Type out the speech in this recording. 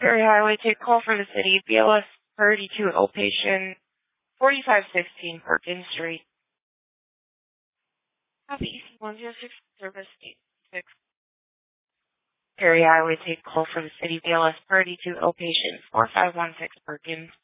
Perry Highway, take call from the city, BLS 32 outpatient, 4516 Perkins Street. Copy EC106 service 86. Perry Highway, take call from the city, BLS 32 outpatient, 4516 Perkins.